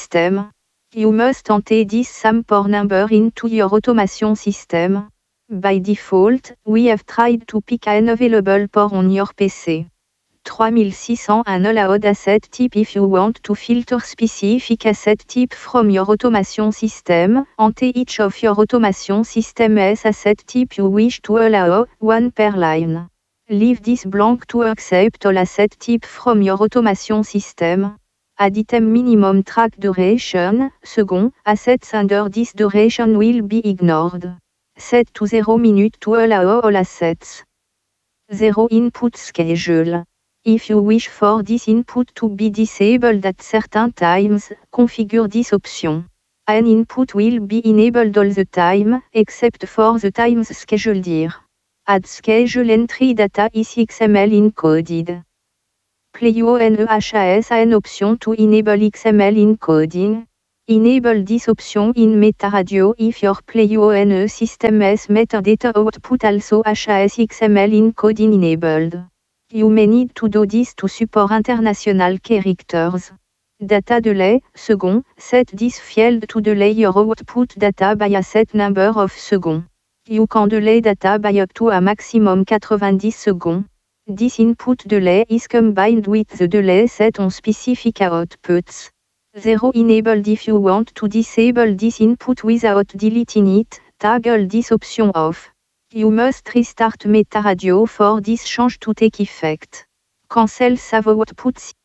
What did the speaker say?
system. You must enter this SAM port number into your automation system. By default, we have tried to pick an available port on your PC. 3601 allowed asset type. If you want to filter specific asset type from your automation system, enter each of your automation system's asset type you wish to allow, one per line. Leave this blank to accept all asset type from your automation system. Add item minimum track duration, second, assets under this duration will be ignored. Set to 0 minute to allow all assets. 0 input schedule. If you wish for this input to be disabled at certain times, configure this option. An input will be enabled all the time, except for the times scheduled here. Add schedule entry data is XML encoded. PlayONEHAS an option to enable XML encoding. Enable this option in MetaRadio if your PlayONE system has metadata output also HAS XML encoding enabled. You may need to do this to support international characters. Data delay, second, set this field to delay your output data by a set number of seconds. You can delay data by up to a maximum 90 seconds. This input delay is combined with the delay set on specific outputs. 0 enabled. If you want to disable this input without deleting it, toggle this option off. You must restart MetaRadio for this change to take effect. Cancel save output.